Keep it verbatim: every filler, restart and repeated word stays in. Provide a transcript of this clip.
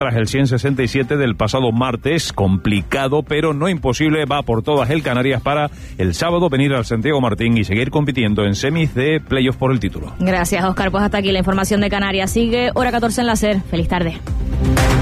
Tras el ciento sesenta y siete del pasado martes, complicado pero no imposible, va por todas el Canarias para el sábado venir al Santiago Martín y seguir compitiendo en semis de playoff por el título. Gracias, Óscar. Pues hasta aquí la información de Canarias. Sigue hora catorce en la SER. Feliz tarde.